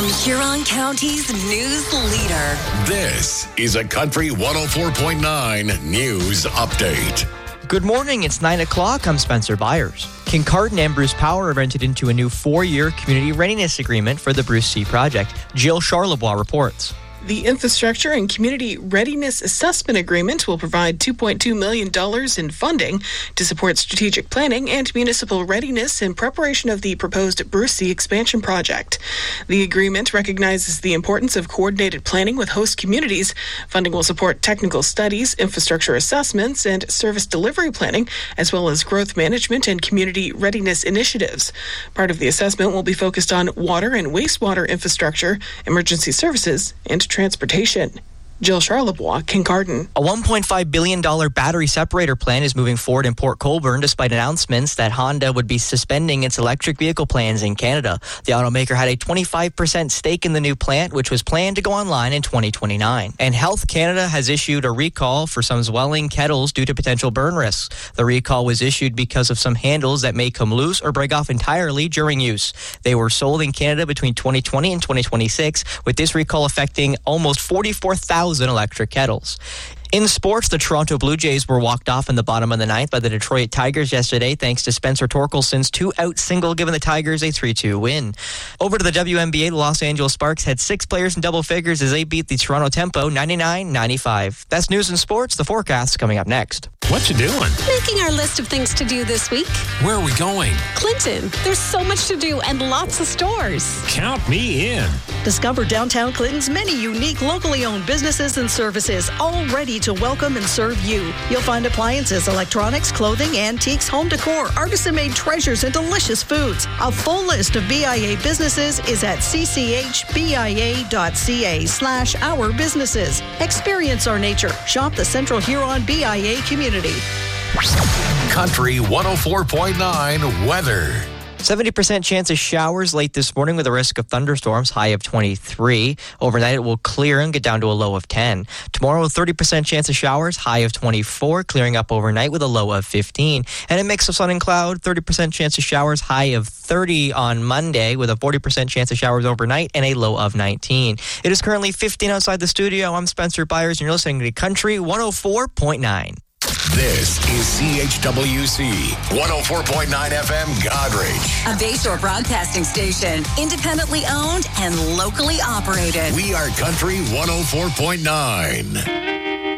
from Huron County's news leader. This is a Country 104.9 News Update. Good morning, it's 9 o'clock. I'm Spencer Byers. Kincardine and Bruce Power have entered into a new 4-year community readiness agreement for the Bruce C project. Jill Charlebois reports. The Infrastructure and Community Readiness Assessment Agreement will provide $2.2 million in funding to support strategic planning and municipal readiness in preparation of the proposed Bruce C expansion project. The agreement recognizes the importance of coordinated planning with host communities. Funding will support technical studies, infrastructure assessments, and service delivery planning, as well as growth management and community readiness initiatives. Part of the assessment will be focused on water and wastewater infrastructure, emergency services, and transportation. Jill Charlebois, Kincardine. A $1.5 billion battery separator plant is moving forward in Port Colborne despite announcements that Honda would be suspending its electric vehicle plans in Canada. The automaker had a 25% stake in the new plant, which was planned to go online in 2029. And Health Canada has issued a recall for some Zwelling kettles due to potential burn risks. The recall was issued because of some handles that may come loose or break off entirely during use. They were sold in Canada between 2020 and 2026, with this recall affecting almost 44,000 electric kettles. In sports, the Toronto Blue Jays were walked off in the bottom of the ninth by the Detroit Tigers yesterday thanks to Spencer Torkelson's 2-out single giving the Tigers a 3-2 win. Over to the WNBA, the Los Angeles Sparks had 6 players in double figures as they beat the Toronto Tempo 99-95. That's news and sports. The forecast coming up next. What you doing? Making our list of things to do this week. Where are we going? Clinton. There's so much to do and lots of stores. Count me in. Discover downtown Clinton's many unique locally owned businesses and services, all ready to welcome and serve you. You'll find appliances, electronics, clothing, antiques, home decor, artisan-made treasures, and delicious foods. A full list of BIA businesses is at cchbia.ca/our businesses. Experience our nature. Shop the Central Huron BIA community. Country 104.9 weather. 70% chance of showers late this morning with a risk of thunderstorms, high of 23. Overnight, it will clear and get down to a low of 10. Tomorrow, 30% chance of showers, high of 24, clearing up overnight with a low of 15. And a mix of sun and cloud, 30% chance of showers, high of 30 on Monday with a 40% chance of showers overnight and a low of 19. It is currently 15 outside the studio. I'm Spencer Byers, and you're listening to Country 104.9. This is CHWC 104.9 FM Godrich. A Bayshore broadcasting station, independently owned and locally operated. We are Country 104.9.